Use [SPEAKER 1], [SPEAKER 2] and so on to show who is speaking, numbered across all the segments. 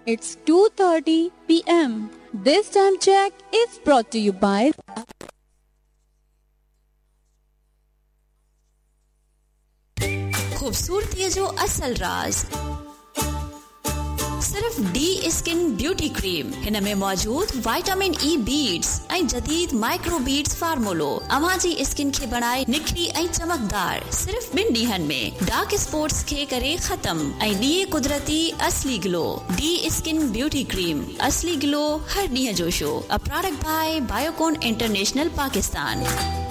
[SPEAKER 1] It's 2:30 p.m. This time check is brought to you by
[SPEAKER 2] खूबसूरती जो असल राज सिर्फ डी स्किन ब्यूटी क्रीम हिन में मौजूद विटामिन ई बीड्स ऐं जदीद माइक्रो बीड्स फार्मूलो अवां जी स्किन खे बनाए निखरी ऐं चमकदार सिर्फ 2 ॾींहनि में डार्क स्पॉट्स खे करे खत्म ऐं ॾिए कुदरती असली glow D skin beauty cream असली ग्लो हर ॾींहं जो show a product by Biocon international Pakistan.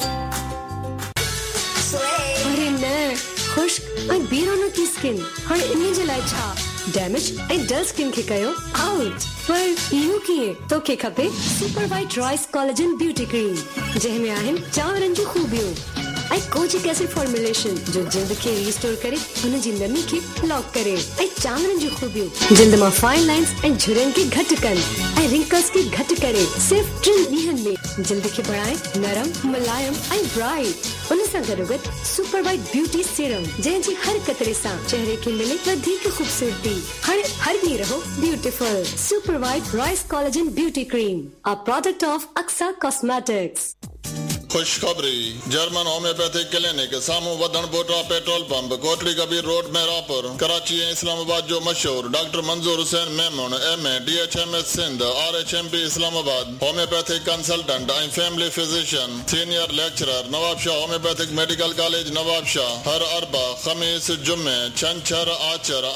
[SPEAKER 3] अरे न खुश्क ऐं बेरोनो की स्किन हाणे इन जे लाइ छा डैमेज ऐं डल स्किन खे कयो आउट पर इहो कीअं तोखे खपे super white rice collagen beauty cream जंहिंमें आहिनि चांवरनि जूं खूबियूं ऐं कोजिक एसिड फॉर्मुलेशन जो जिल्द खे रीस्टोर करे हुन जी नमी खे लॉक करे ऐं चांवरनि जूं खूबियूं जिल्द मां फाइन लाइंस ऐं झुरियुनि खे घटि कनि ऐं रिंकल्स खे घटि करे सिर्फ 3 ॾींहनि में जिल्द खे बढ़ाए नरम मुलायम ऐं ब्राइट उन सां गॾोगॾु सुपर वाइट ब्यूटी सीरम जंहिंजी हर कतरे सां चेहरे खे मिले वधीक खूबसूरती हाणे हर ॾींहुं रहो beautiful super white rice collagen beauty cream a product of Aqsa cosmetics.
[SPEAKER 4] खुशखबरी जर्मन होम्योपैथिक क्लिनिक सामू वधन बोटा petrol pump Kotli Kabir road में रापुर कराची ऐं इस्लामाबाद जो मशहूर डॉक्टर मंजूर Hussain Memon MA DHMS Sindh RHMP Islamabad homeopathic consultant ऐं family physician senior lecturer Nawab Shah homeopathic medical college Nawab Shah हर अरबा खमीस जुम्मे छंछर आचर